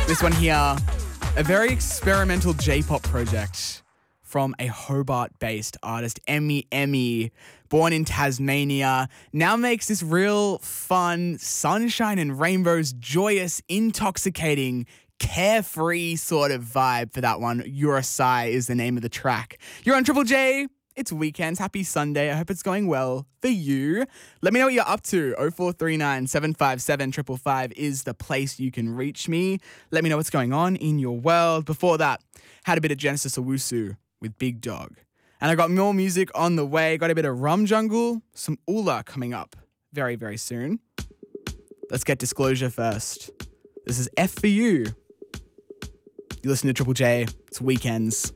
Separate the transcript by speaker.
Speaker 1: This one here, a very experimental J-pop project from a Hobart-based artist, Emmy, born in Tasmania, now makes this real fun, sunshine and rainbows, joyous, intoxicating, carefree sort of vibe for that one. You're a Sigh is the name of the track. You're on Triple J. It's weekends. Happy Sunday. I hope it's going well for you. Let me know what you're up to. 0439 757 555 is the place you can reach me. Let me know what's going on in your world. Before that, had a bit of Genesis Owusu with Big Dog. And I got more music on the way. Got a bit of Rum Jungle, some Ula coming up very, very soon. Let's get Disclosure first. This is F for You. You listen to Triple J. It's weekends.